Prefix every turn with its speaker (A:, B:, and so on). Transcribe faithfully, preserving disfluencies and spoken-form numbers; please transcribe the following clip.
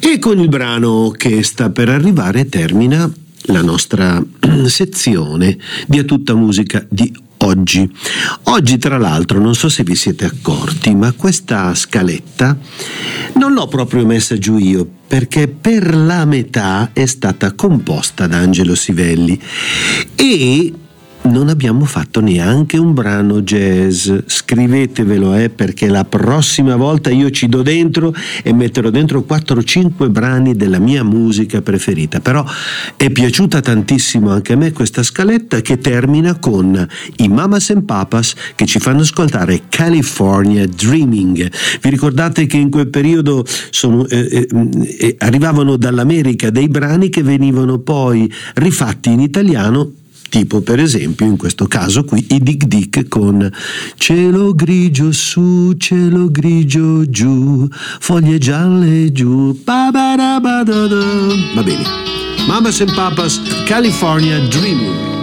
A: E con il brano che sta per arrivare termina la nostra sezione di A Tutta Musica di oggi. Oggi, tra l'altro, non so se vi siete accorti, ma questa scaletta non l'ho proprio messa giù io, perché per la metà è stata composta da Angelo Sivelli e non abbiamo fatto neanche un brano jazz. Scrivetevelo, eh, perché la prossima volta io ci do dentro e metterò dentro quattro cinque brani della mia musica preferita. Però è piaciuta tantissimo anche a me questa scaletta, che termina con i Mamas and Papas che ci fanno ascoltare California Dreaming. Vi ricordate che in quel periodo sono, eh, eh, arrivavano dall'America dei brani che venivano poi rifatti in italiano, tipo per esempio in questo caso qui i Dig Dig con cielo grigio su, cielo grigio giù, foglie gialle giù, ba ba da ba da da. Va bene, Mamas and Papas, California Dreaming.